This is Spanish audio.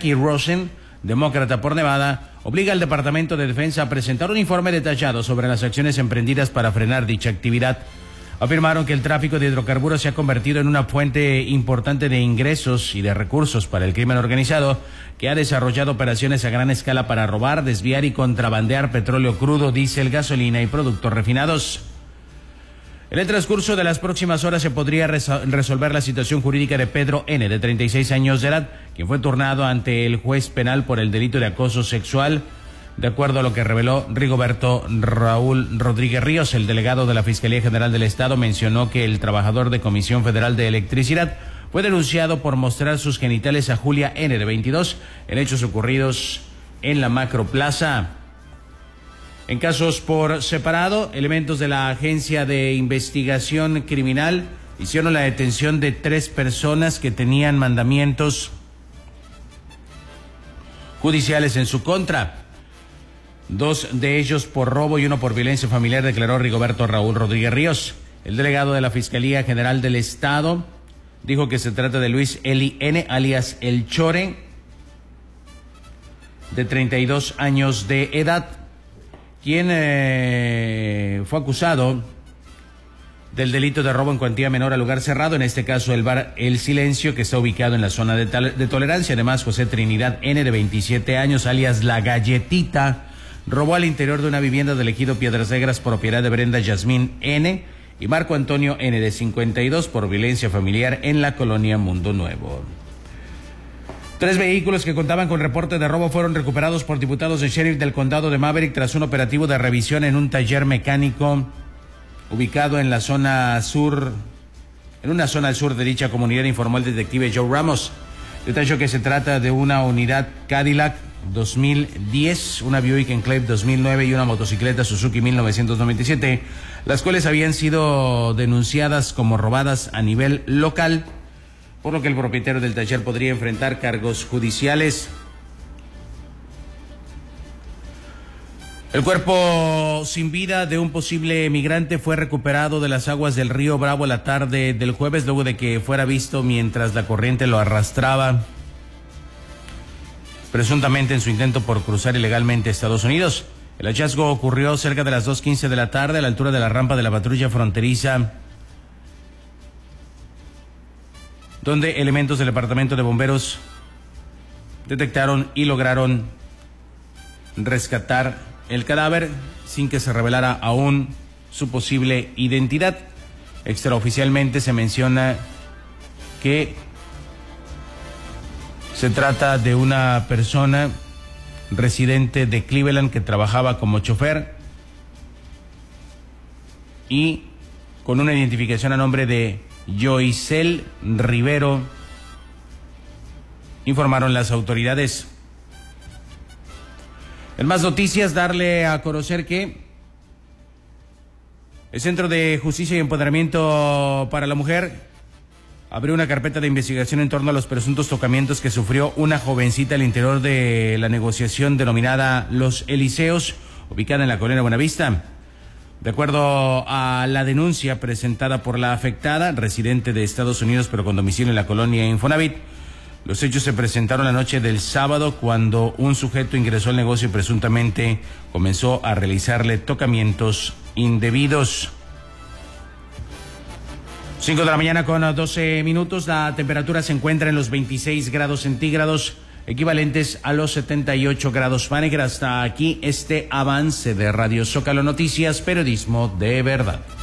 Jackie Rosen, demócrata por Nevada, obliga al Departamento de Defensa a presentar un informe detallado sobre las acciones emprendidas para frenar dicha actividad. Afirmaron que el tráfico de hidrocarburos se ha convertido en una fuente importante de ingresos y de recursos para el crimen organizado, que ha desarrollado operaciones a gran escala para robar, desviar y contrabandear petróleo crudo, diésel, gasolina y productos refinados. En el transcurso de las próximas horas se podría resolver la situación jurídica de Pedro N., de 36 años de edad, quien fue turnado ante el juez penal por el delito de acoso sexual. De acuerdo a lo que reveló Rigoberto Raúl Rodríguez Ríos, el delegado de la Fiscalía General del Estado, mencionó que el trabajador de Comisión Federal de Electricidad fue denunciado por mostrar sus genitales a Julia N., de 22, en hechos ocurridos en la Macroplaza. En casos por separado, elementos de la Agencia de Investigación Criminal hicieron la detención de 3 personas que tenían mandamientos judiciales en su contra. 2 de ellos por robo y 1 por violencia familiar, declaró Rigoberto Raúl Rodríguez Ríos. El delegado de la Fiscalía General del Estado dijo que se trata de Luis Eli N., alias El Chore, de 32 años de edad, quien fue acusado del delito de robo en cuantía menor a lugar cerrado, en este caso el bar El Silencio, que está ubicado en la zona de tolerancia. Además, José Trinidad N., de 27 años, alias La Galletita, robó al interior de una vivienda del ejido Piedras Negras, propiedad de Brenda Yasmín N., y Marco Antonio N., de 52, por violencia familiar en la colonia Mundo Nuevo. 3 vehículos que contaban con reporte de robo fueron recuperados por diputados del sheriff del condado de Maverick tras un operativo de revisión en un taller mecánico ubicado en la zona sur, en una zona al sur de dicha comunidad, informó el detective Joe Ramos. Detalló que se trata de una unidad Cadillac 2010, una Buick Enclave 2009 y una motocicleta Suzuki 1997, las cuales habían sido denunciadas como robadas a nivel local, por lo que el propietario del taller podría enfrentar cargos judiciales. El cuerpo sin vida de un posible migrante fue recuperado de las aguas del río Bravo la tarde del jueves, luego de que fuera visto mientras la corriente lo arrastraba, presuntamente en su intento por cruzar ilegalmente Estados Unidos. El hallazgo ocurrió cerca de las 2:15 de la tarde, a la altura de la rampa de la patrulla fronteriza, donde elementos del Departamento de Bomberos detectaron y lograron rescatar el cadáver sin que se revelara aún su posible identidad. Extraoficialmente se menciona que se trata de una persona residente de Cleveland que trabajaba como chofer y con una identificación a nombre de Joisel Rivero, informaron las autoridades. En más noticias, darle a conocer que el Centro de Justicia y Empoderamiento para la Mujer abrió una carpeta de investigación en torno a los presuntos tocamientos que sufrió una jovencita al interior de la negociación denominada Los Eliseos, ubicada en la colonia Buenavista. De acuerdo a la denuncia presentada por la afectada, residente de Estados Unidos pero con domicilio en la colonia Infonavit, los hechos se presentaron la noche del sábado cuando un sujeto ingresó al negocio y presuntamente comenzó a realizarle tocamientos indebidos. 5 de la mañana con 12 minutos, la temperatura se encuentra en los 26 grados centígrados, equivalentes a los 78 grados Fahrenheit. Hasta aquí este avance de Radio Zócalo Noticias, periodismo de verdad.